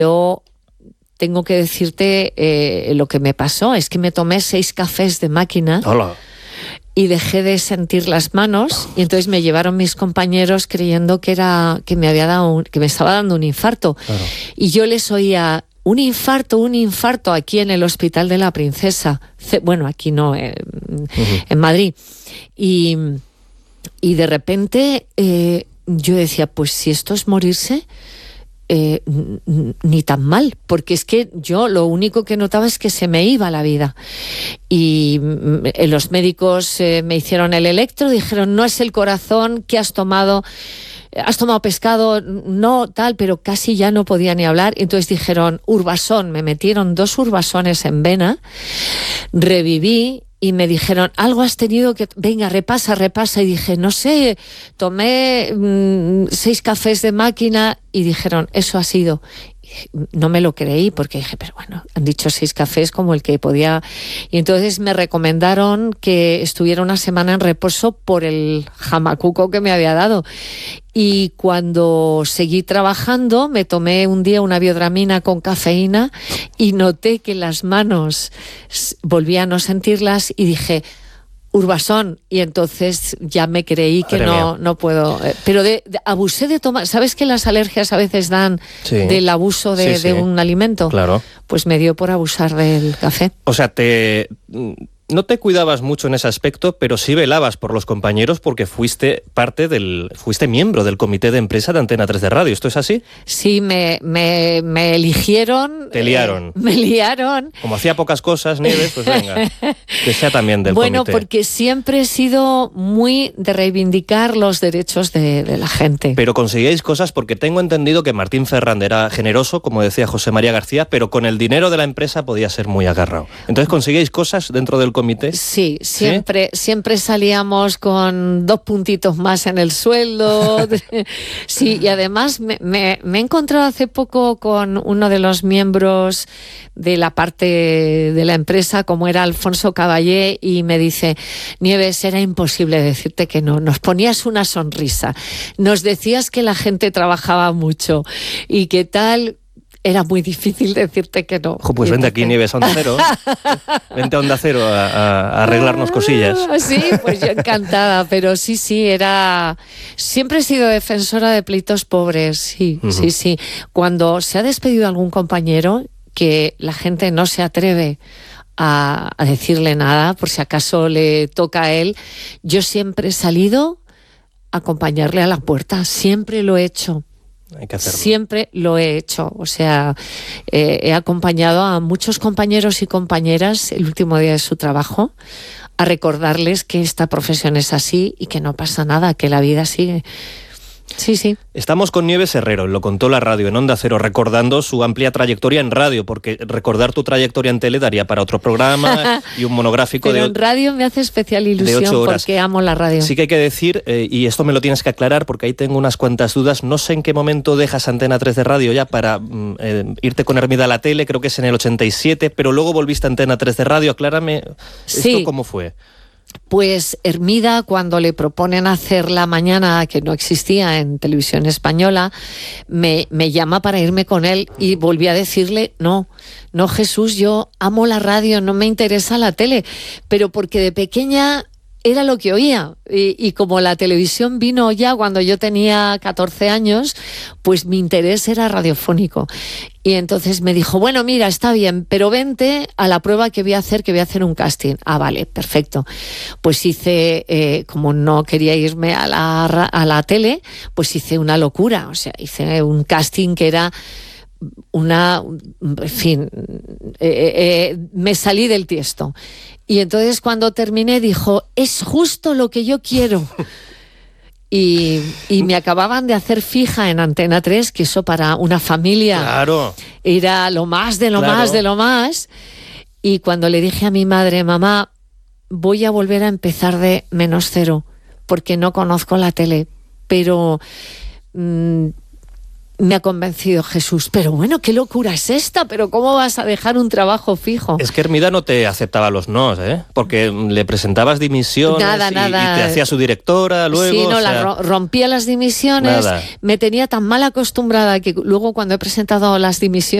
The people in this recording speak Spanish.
Yo tengo que decirte lo que me pasó. Es que me tomé 6 cafés de máquina. Hola. Y dejé de sentir las manos, y entonces me llevaron mis compañeros creyendo que me estaba dando un infarto. Claro. Y yo les oía: un infarto aquí en el Hospital de la Princesa. Bueno, aquí no, en Madrid. Y de repente yo decía, pues si esto es morirse, ni tan mal, porque es que yo lo único que notaba es que se me iba la vida. Y los médicos me hicieron el electro, dijeron: no es el corazón, ¿qué has tomado? ¿Has tomado pescado? No, tal, pero casi ya no podía ni hablar. Entonces dijeron: Urbasón. Me metieron 2 urbasones en vena, reviví. Y me dijeron: algo has tenido que... Venga, repasa. Y dije: no sé, tomé 6 cafés de máquina. Y dijeron: eso ha sido. No me lo creí, porque dije: pero bueno, han dicho 6 cafés como el que podía. Y entonces me recomendaron que estuviera una semana en reposo por el jamacuco que me había dado. Y cuando seguí trabajando, me tomé un día una biodramina con cafeína y noté que las manos volví a no sentirlas y dije: Urbasón. Y entonces ya me creí que no puedo. Pero abusé de tomar. ¿Sabes que las alergias a veces dan del abuso de un alimento? Claro. Pues me dio por abusar del café. O sea, no te cuidabas mucho en ese aspecto, pero sí velabas por los compañeros porque fuiste miembro del comité de empresa de Antena 3 de Radio. ¿Esto es así? Sí, me eligieron. Te liaron. Me liaron. Como hacía pocas cosas, Nieves, pues venga, que sea también del comité. Bueno, porque siempre he sido muy de reivindicar los derechos de la gente. Pero conseguíais cosas, porque tengo entendido que Martín Ferrand era generoso, como decía José María García, pero con el dinero de la empresa podía ser muy agarrado. Entonces, ¿conseguíais cosas dentro del comité? Sí, siempre salíamos con 2 puntitos más en el sueldo. Sí, y además me he encontrado hace poco con uno de los miembros de la parte de la empresa, como era Alfonso Caballé, y me dice: Nieves, era imposible decirte que no. Nos ponías una sonrisa, nos decías que la gente trabajaba mucho y que tal... Era muy difícil decirte que no. Pues vente aquí, Nieves, a Onda Cero. Vente a Onda Cero a arreglarnos cosillas. Sí, pues yo encantada. Pero sí, era... Siempre he sido defensora de pleitos pobres, sí. Cuando se ha despedido algún compañero, que la gente no se atreve a decirle nada, por si acaso le toca a él, yo siempre he salido a acompañarle a la puerta. Siempre lo he hecho. Hay que hacerlo. Siempre lo he hecho. O sea, he acompañado a muchos compañeros y compañeras el último día de su trabajo a recordarles que esta profesión es así y que no pasa nada, que la vida sigue. Sí. Estamos con Nieves Herrero, lo contó la radio en Onda Cero, recordando su amplia trayectoria en radio, porque recordar tu trayectoria en tele daría para otro programa y un monográfico. Pero en radio me hace especial ilusión porque amo la radio. Sí que hay que decir, y esto me lo tienes que aclarar porque ahí tengo unas cuantas dudas, no sé en qué momento dejas Antena 3 de radio ya para irte con Hermida a la tele, creo que es en el 87, pero luego volviste a Antena 3 de radio, aclárame, ¿esto cómo fue? Pues Hermida, cuando le proponen hacer La Mañana, que no existía en Televisión Española, me llama para irme con él y volví a decirle: no, Jesús, yo amo la radio, no me interesa la tele, pero porque de pequeña era lo que oía. Y como la televisión vino ya cuando yo tenía 14 años, pues mi interés era radiofónico. Y entonces me dijo: bueno, mira, está bien, pero vente a la prueba que voy a hacer un casting. Ah, vale, perfecto. Pues hice, como no quería irme a la tele, pues hice una locura. O sea, hice un casting que era en fin, me salí del tiesto. Y entonces cuando terminé dijo: es justo lo que yo quiero. Y me acababan de hacer fija en Antena 3, que eso para una familia era lo más de lo más de lo más. Y cuando le dije a mi madre: mamá, voy a volver a empezar de -0, porque no conozco la tele, pero me ha convencido Jesús. Pero bueno, ¿qué locura es esta? ¿Pero cómo vas a dejar un trabajo fijo? Es que Hermida no te aceptaba los nos, ¿eh? Porque le presentabas dimisiones nada. Y te hacía su directora luego. Sí, no, rompía las dimisiones. Nada. Me tenía tan mal acostumbrada que luego cuando he presentado las dimisiones